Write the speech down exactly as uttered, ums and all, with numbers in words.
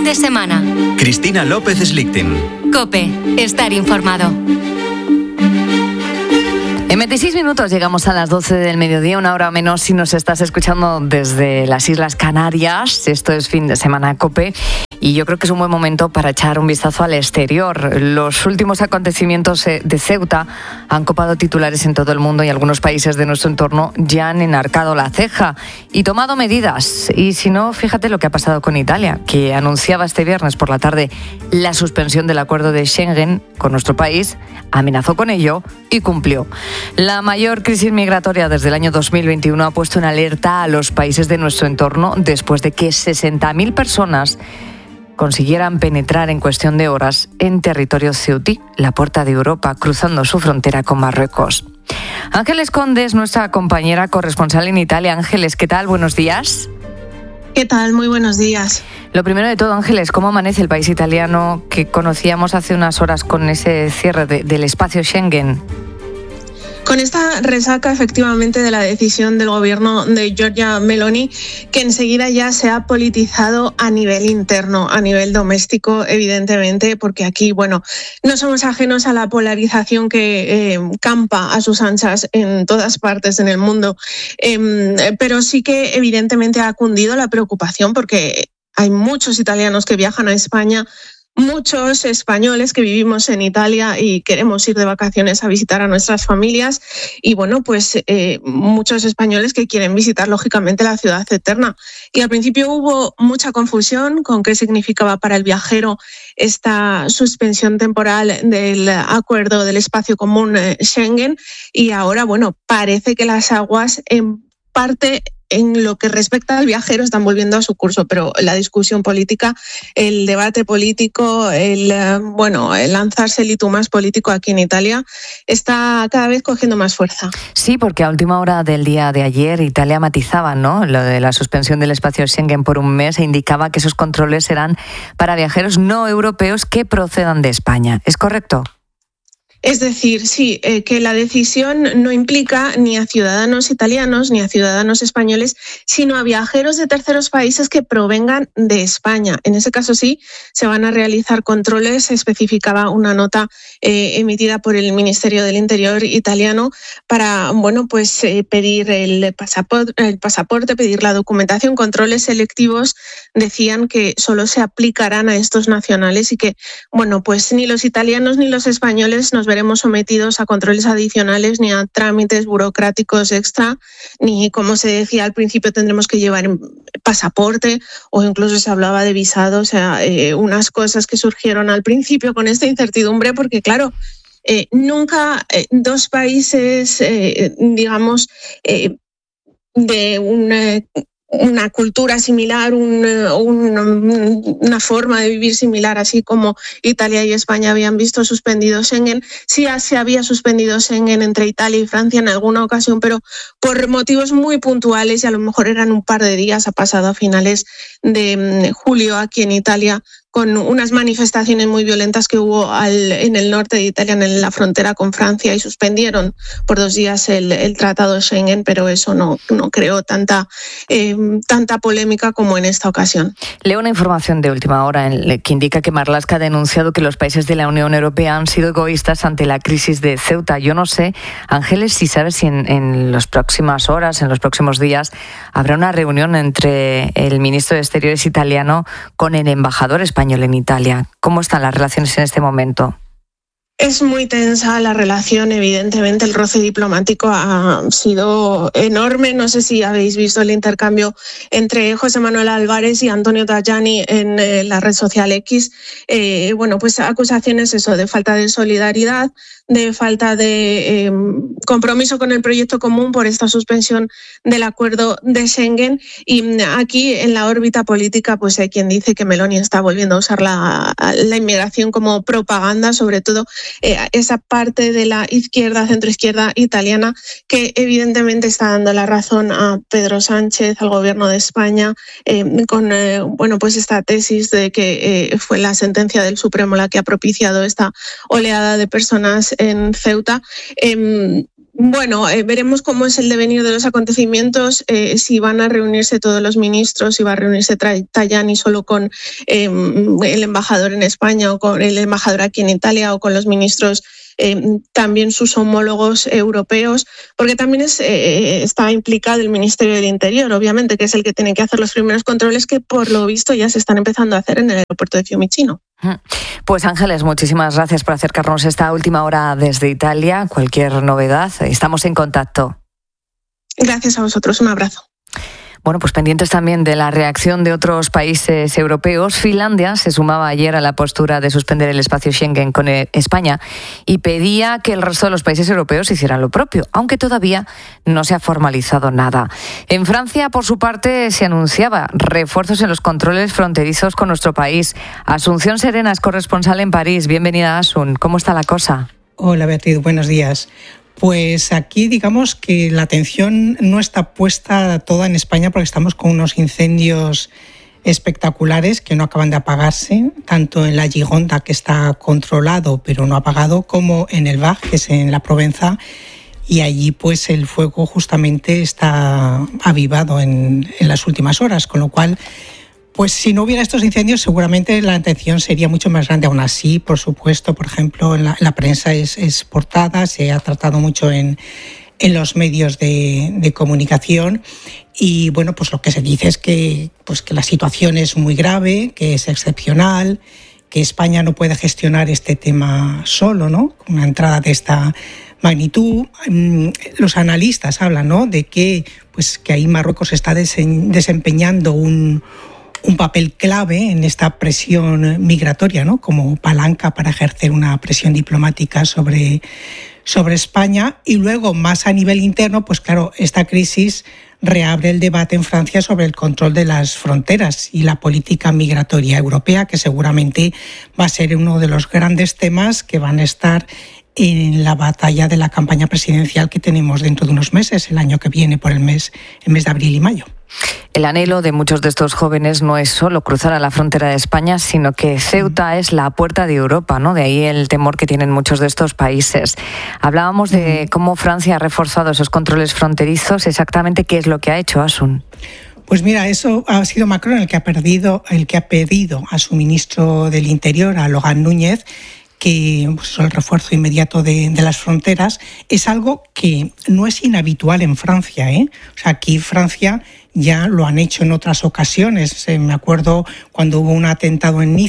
de semana. Cristina López Slichting. COPE. Estar informado. En veintiséis minutos llegamos a las doce del mediodía, una hora menos si nos estás escuchando desde las Islas Canarias. Esto es Fin de Semana COPE y yo creo que es un buen momento para echar un vistazo al exterior. Los últimos acontecimientos de Ceuta han copado titulares en todo el mundo y algunos países de nuestro entorno ya han enarcado la ceja y tomado medidas. Y si no, fíjate lo que ha pasado con Italia, que anunciaba este viernes por la tarde la suspensión del acuerdo de Schengen con nuestro país, amenazó con ello y cumplió. La mayor crisis migratoria desde el año dos mil veintiuno ha puesto en alerta a los países de nuestro entorno después de que sesenta mil personas consiguieran penetrar en cuestión de horas en territorio ceutí, la puerta de Europa, cruzando su frontera con Marruecos. Ángeles Conde es nuestra compañera corresponsal en Italia. Ángeles, ¿qué tal? Buenos días. ¿Qué tal? Muy buenos días. Lo primero de todo, Ángeles, ¿cómo amanece el país italiano que conocíamos hace unas horas con ese cierre de, del espacio Schengen? Con esta resaca, efectivamente, de la decisión del gobierno de Giorgia Meloni, que enseguida ya se ha politizado a nivel interno, a nivel doméstico, evidentemente, porque aquí, bueno, no somos ajenos a la polarización que eh, campa a sus anchas en todas partes en el mundo, eh, pero sí que evidentemente ha cundido la preocupación porque hay muchos italianos que viajan a España, muchos españoles que vivimos en Italia y queremos ir de vacaciones a visitar a nuestras familias y bueno, pues eh, muchos españoles que quieren visitar lógicamente la ciudad eterna. Y al principio hubo mucha confusión con qué significaba para el viajero esta suspensión temporal del acuerdo del espacio común eh, Schengen y ahora, bueno, parece que las aguas en parte en lo que respecta al viajero están volviendo a su curso, pero la discusión política, el debate político, el bueno, el lanzarse el y tú más político aquí en Italia está cada vez cogiendo más fuerza. Sí, porque a última hora del día de ayer Italia matizaba, ¿no?, lo de la suspensión del espacio Schengen por un mes e indicaba que esos controles serán para viajeros no europeos que procedan de España. ¿Es correcto? Es decir, sí, eh, que la decisión no implica ni a ciudadanos italianos ni a ciudadanos españoles, sino a viajeros de terceros países que provengan de España. En ese caso sí, se van a realizar controles, se especificaba una nota eh, emitida por el Ministerio del Interior italiano para, bueno, pues eh, pedir el pasaporte, el pasaporte, pedir la documentación, controles selectivos, decían que solo se aplicarán a estos nacionales y que, bueno, pues ni los italianos ni los españoles nos veremos sometidos a controles adicionales ni a trámites burocráticos extra, ni, como se decía al principio, tendremos que llevar pasaporte o incluso se hablaba de visado, o sea, eh, unas cosas que surgieron al principio con esta incertidumbre porque, claro, eh, nunca eh, dos países, eh, digamos, eh, de una... una cultura similar, un, un, una forma de vivir similar, así como Italia y España habían visto suspendido Schengen. Sí se había suspendido Schengen entre Italia y Francia en alguna ocasión, pero por motivos muy puntuales y a lo mejor eran un par de días. Ha pasado a finales de julio aquí en Italia con unas manifestaciones muy violentas que hubo al, en el norte de Italia, en la frontera con Francia, y suspendieron por dos días el, el tratado Schengen, pero eso no, no creó tanta, eh, tanta polémica como en esta ocasión. Leo una información de última hora que indica que Marlaska ha denunciado que los países de la Unión Europea han sido egoístas ante la crisis de Ceuta. Yo no sé, Ángeles, si sabes si en, en las próximas horas, en los próximos días, habrá una reunión entre el ministro de Exteriores italiano con el embajador español en Italia. ¿Cómo están las relaciones en este momento? Es muy tensa la relación, evidentemente el roce diplomático ha sido enorme. No sé si habéis visto el intercambio entre José Manuel Álvarez y Antonio Tajani en eh, la red social X. Eh, bueno, pues acusaciones eso, de falta de solidaridad, de falta de eh, compromiso con el proyecto común por esta suspensión del acuerdo de Schengen. Y aquí en la órbita política pues hay quien dice que Meloni está volviendo a usar la, la inmigración como propaganda, sobre todo eh, esa parte de la izquierda, centroizquierda italiana, que evidentemente está dando la razón a Pedro Sánchez, al gobierno de España, eh, con eh, bueno, pues esta tesis de que eh, fue la sentencia del Supremo la que ha propiciado esta oleada de personas en Ceuta. Eh, Bueno, eh, veremos cómo es el devenir de los acontecimientos, eh, si van a reunirse todos los ministros, si va a reunirse Tajani solo con eh, el embajador en España o con el embajador aquí en Italia o con los ministros, eh, también sus homólogos europeos, porque también es, eh, está implicado el Ministerio del Interior, obviamente, que es el que tiene que hacer los primeros controles que por lo visto ya se están empezando a hacer en el aeropuerto de Fiumicino. Pues Ángeles, muchísimas gracias por acercarnos esta última hora desde Italia. Cualquier novedad, estamos en contacto. Gracias a vosotros, un abrazo. Bueno, pues pendientes también de la reacción de otros países europeos. Finlandia se sumaba ayer a la postura de suspender el espacio Schengen con España y pedía que el resto de los países europeos hicieran lo propio, aunque todavía no se ha formalizado nada. En Francia, por su parte, se anunciaba refuerzos en los controles fronterizos con nuestro país. Asunción Serenas, corresponsal en París. Bienvenida, Asun. ¿Cómo está la cosa? Hola, Beatriz. Buenos días. Pues aquí digamos que la atención no está puesta toda en España porque estamos con unos incendios espectaculares que no acaban de apagarse, tanto en la Gironda, que está controlado pero no apagado, como en el Var, que es en la Provenza, y allí pues el fuego justamente está avivado en, en las últimas horas, con lo cual pues si no hubiera estos incendios seguramente la atención sería mucho más grande. Aún así, por supuesto, por ejemplo, en la, la prensa es, es portada, se ha tratado mucho en, en los medios de, de comunicación y bueno, pues lo que se dice es que, pues que la situación es muy grave, que es excepcional, que España no puede gestionar este tema solo, ¿no? Una entrada de esta magnitud. Los analistas hablan, ¿no?, de que, pues, que ahí Marruecos está desempeñando un un papel clave en esta presión migratoria, ¿no?, como palanca para ejercer una presión diplomática sobre, sobre España. Y luego, más a nivel interno, pues claro, esta crisis reabre el debate en Francia sobre el control de las fronteras y la política migratoria europea, que seguramente va a ser uno de los grandes temas que van a estar en la batalla de la campaña presidencial que tenemos dentro de unos meses, el año que viene, por el mes, el mes de abril y mayo. El anhelo de muchos de estos jóvenes no es solo cruzar a la frontera de España, sino que Ceuta es la puerta de Europa, ¿no? De ahí el temor que tienen muchos de estos países. Hablábamos de cómo Francia ha reforzado esos controles fronterizos. Exactamente, ¿qué es lo que ha hecho, Asun? Pues mira, eso ha sido Macron el que ha perdido, el que ha pedido a su ministro del Interior, a Laurent Núñez, que pues, el refuerzo inmediato de, de las fronteras. Es algo que no es inhabitual en Francia, ¿eh? O sea, aquí Francia ya lo han hecho en otras ocasiones. Eh, me acuerdo cuando hubo un atentado en Niza,